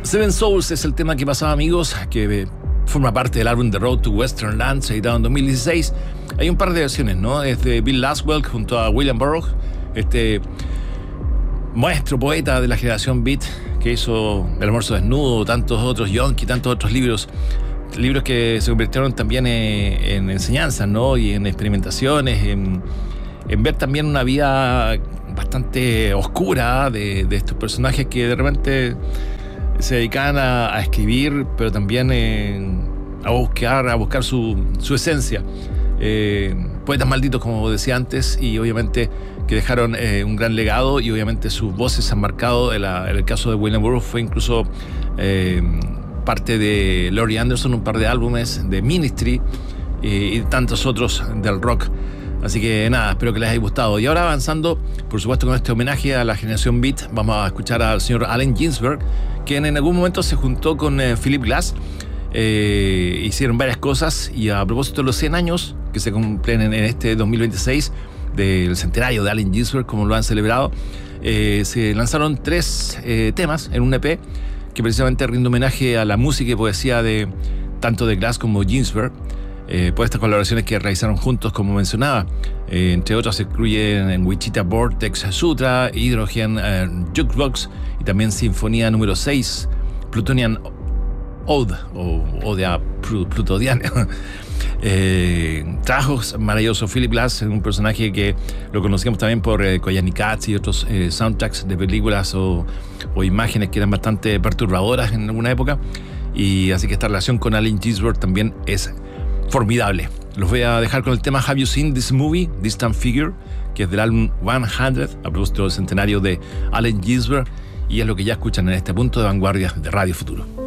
Seven Souls es el tema que pasaba, amigos, que forma parte del álbum The Road to Western Lands, editado en 2016. Hay un par de versiones, ¿no? Es de Bill Laswell junto a William Burroughs, este maestro poeta de la generación beat que hizo El almuerzo desnudo, tantos otros, Yonky, tantos otros libros que se convirtieron también en enseñanzas, ¿no? Y en experimentaciones, en ver también una vida bastante oscura de estos personajes que de repente se dedicaban a escribir, pero también a buscar su esencia. Poetas malditos, como decía antes, y obviamente que dejaron un gran legado, y obviamente sus voces han marcado. En el caso de William Burroughs fue incluso parte de Laurie Anderson, un par de álbumes de Ministry y tantos otros del rock. Así que nada, espero que les haya gustado. Y ahora avanzando, por supuesto, con este homenaje a la generación beat, vamos a escuchar al señor Allen Ginsberg, quien en algún momento se juntó con Philip Glass. Hicieron varias cosas, y a propósito de los 100 años que se cumplen en este 2026 del centenario de Allen Ginsberg, como lo han celebrado, se lanzaron 3 temas en un EP que precisamente rinde homenaje a la música y poesía de tanto de Glass como Ginsberg, por estas colaboraciones que realizaron juntos, como mencionaba. Entre otras se incluyen en Wichita Vortex Sutra, Hydrogen Jukebox y también Sinfonía número 6, Plutonian Ode o Ode Plutoniana. Trabajos maravillosos. Philip Glass, un personaje que lo conocíamos también por Koyani Cats y otros soundtracks de películas o imágenes que eran bastante perturbadoras en alguna época, y así que esta relación con Allen Ginsberg también es formidable. Los voy a dejar con el tema Have You Seen This Movie, Distant Figure, que es del álbum 100, a propósito del centenario de Allen Ginsberg, y es lo que ya escuchan en este punto de vanguardia de Radio Futuro.